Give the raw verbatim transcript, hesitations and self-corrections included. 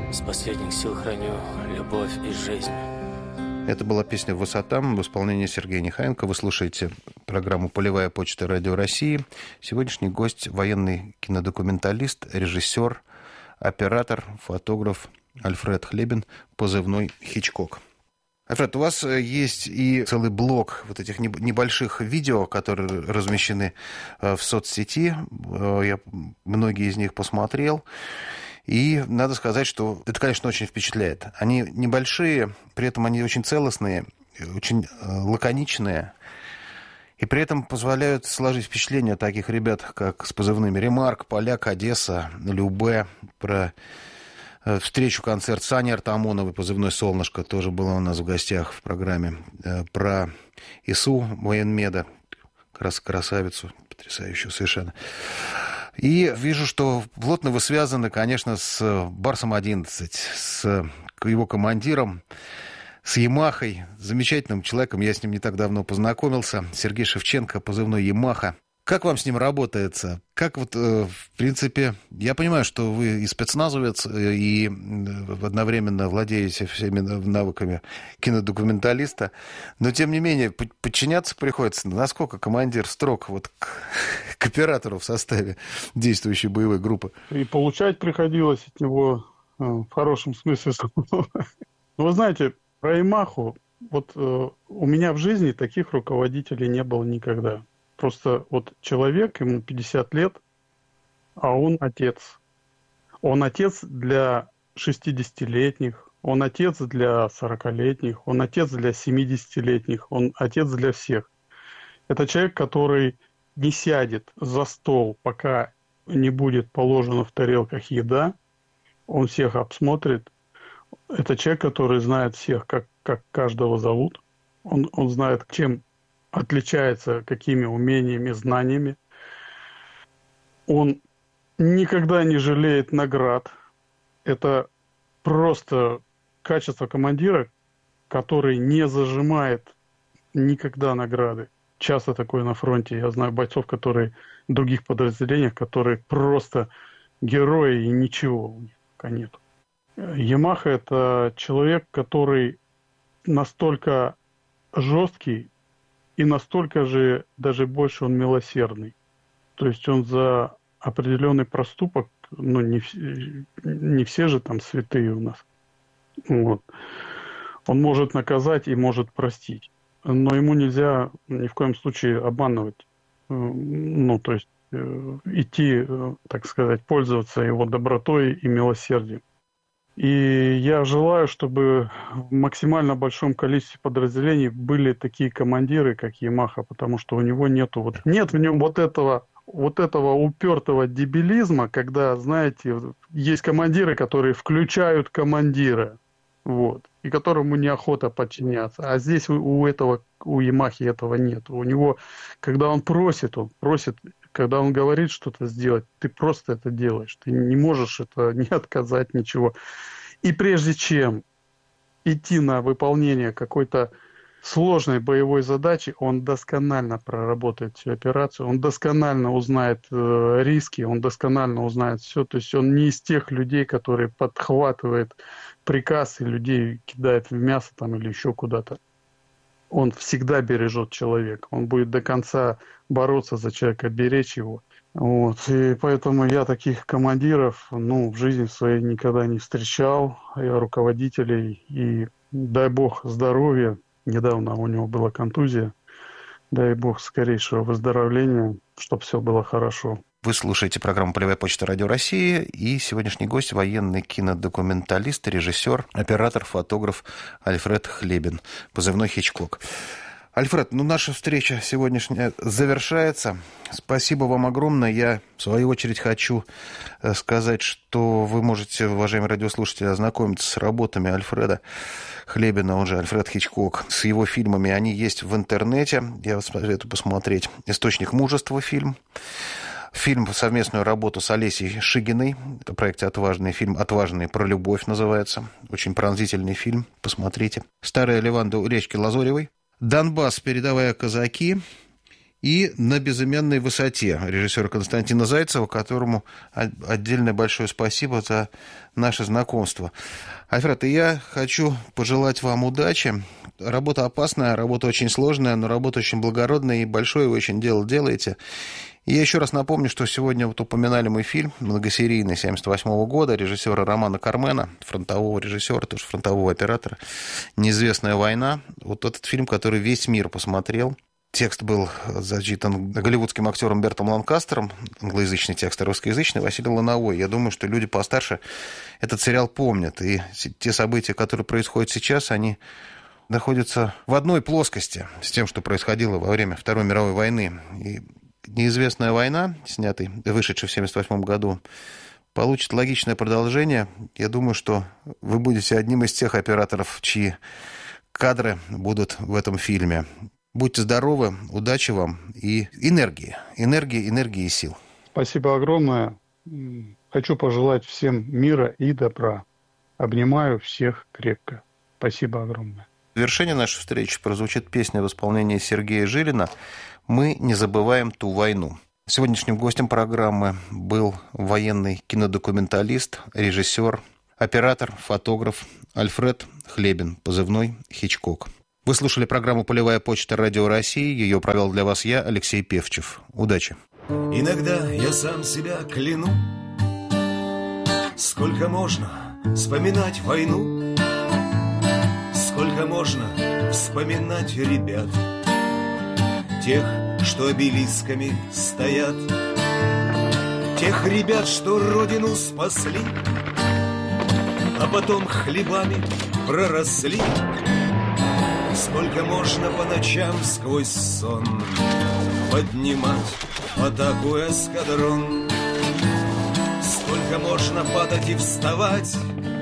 С последних сил храню любовь и жизнь. Это была песня «Высота» в исполнении Сергея Нехаенко. Вы слушаете программу «Полевая почта. Радио России». Сегодняшний гость – военный кинодокументалист, режиссер, оператор, фотограф Альфред Хлебин, позывной «Хичкок». Альфред, у вас есть и целый блок вот этих небольших видео, которые размещены в соцсети. Я многие из них посмотрел. И надо сказать, что это, конечно, очень впечатляет. Они небольшие, при этом они очень целостные, очень лаконичные. И при этом позволяют сложить впечатление таких ребят, как с позывными «Ремарк», «Поляк», «Одесса», «Любе», про встречу, концерт Сани Артамоновой, позывной «Солнышко», тоже была у нас в гостях в программе, про ИСУ военмеда, красавицу, потрясающую совершенно. И вижу, что плотно вы связаны, конечно, с Барсом одиннадцать, с его командиром, с Ямахой, замечательным человеком. Я с ним не так давно познакомился. Сергей Шевченко, позывной «Ямаха». Как вам с ним работается? Как вот, в принципе, я понимаю, что вы и спецназовец, и одновременно владеете всеми навыками кинодокументалиста, но, тем не менее, подчиняться приходится. Насколько командир строг вот к, к оператору в составе действующей боевой группы? И получать приходилось от него в хорошем смысле слова. Вы знаете, про Ямаху, вот у меня в жизни таких руководителей не было никогда. Просто вот человек, ему пятьдесят лет, а он отец. Он отец для шестидесятилетних, он отец для сорокалетних, он отец для семидесятилетних, он отец для всех. Это человек, который не сядет за стол, пока не будет положена в тарелках еда. Он всех обсмотрит. Это человек, который знает всех, как, как каждого зовут. Он, он знает, чем отличается, какими умениями, знаниями. Он никогда не жалеет наград. Это просто качество командира, который не зажимает никогда награды. Часто такое на фронте. Я знаю бойцов, которые в других подразделениях, которые просто герои и ничего у них пока нет. Ямаха – это человек, который настолько жесткий, и настолько же, даже больше он милосердный. То есть он за определенный проступок, ну, не, не все же там святые у нас. Вот. Он может наказать и может простить. Но ему нельзя ни в коем случае обманывать. Ну, то есть идти, так сказать, пользоваться его добротой и милосердием. И я желаю, чтобы в максимально большом количестве подразделений были такие командиры, как Ямаха, потому что у него нету вот нет в нем вот этого вот этого упертого дебилизма, когда, знаете, есть командиры, которые включают командира, вот, и которому неохота подчиняться. А здесь у, у этого у Ямахи этого нет. У него, когда он просит, он просит, когда он говорит что-то сделать, ты просто это делаешь. Ты не можешь это не отказать, ничего. И прежде чем идти на выполнение какой-то сложной боевой задачи, он досконально проработает всю операцию, он досконально узнает э, риски, он досконально узнает все. То есть он не из тех людей, которые подхватывает приказ и людей кидает в мясо там или еще куда-то. Он всегда бережет человека. Он будет до конца бороться за человека, беречь его. Вот. И поэтому я таких командиров, ну, в жизни своей никогда не встречал, я руководителей. И дай бог здоровья. Недавно у него была контузия. Дай бог скорейшего выздоровления, чтобы все было хорошо. Вы слушаете программу «Полевая почта. Радио России», и сегодняшний гость – военный кинодокументалист, режиссер, оператор, фотограф Альфред Хлебин, позывной «Хичкок». Альфред, ну наша встреча сегодняшняя завершается. Спасибо вам огромное. Я, в свою очередь, хочу сказать, что вы можете, уважаемые радиослушатели, ознакомиться с работами Альфреда Хлебина, он же Альфред Хичкок, с его фильмами. Они есть в интернете. Я вас советую посмотреть. «Источник мужества» фильм. Фильм, совместную работу с Олесей Шигиной. Это проект «Отважный», фильм «Отважный» про любовь называется. Очень пронзительный фильм. Посмотрите. «Старая Леванда» у речки Лазоревой. «Донбасс. Передовые казаки». и «На безымянной высоте» режиссера Константина Зайцева, которому отдельное большое спасибо за наше знакомство. Альфред, и я хочу пожелать вам удачи. Работа опасная, работа очень сложная, но работа очень благородная, и большое вы очень дело делаете. И я еще раз напомню, что сегодня вот упоминали мы фильм многосерийный семьдесят восьмого года режиссера Романа Кармена, фронтового режиссера, тоже фронтового оператора, «Неизвестная война». Вот этот фильм, который весь мир посмотрел. Текст был зачитан голливудским актером Бертом Ланкастером, англоязычный текст, а русскоязычный Василий Лановой. Я думаю, что люди постарше этот сериал помнят. И те события, которые происходят сейчас, они находятся в одной плоскости с тем, что происходило во время Второй мировой войны. И «Неизвестная война», снятый, вышедший в семьдесят восьмом году, получит логичное продолжение. Я думаю, что вы будете одним из тех операторов, чьи кадры будут в этом фильме. Будьте здоровы, удачи вам и энергии, энергии, энергии и сил. Спасибо огромное. Хочу пожелать всем мира и добра. Обнимаю всех крепко. Спасибо огромное. В завершении нашей встречи прозвучит песня в исполнении Сергея Жилина «Мы не забываем ту войну». Сегодняшним гостем программы был военный кинодокументалист, режиссер, оператор, фотограф Альфред Хлебин, позывной «Хичкок». Вы слушали программу «Полевая почта. Радио России». Ее провел для вас я, Алексей Певчев. Удачи. Иногда я сам себя кляну, сколько можно вспоминать войну, сколько можно вспоминать ребят, тех, что обелисками стоят, тех ребят, что родину спасли, а потом хлебами проросли. Сколько можно по ночам сквозь сон поднимать в атаку эскадрон, сколько можно падать и вставать,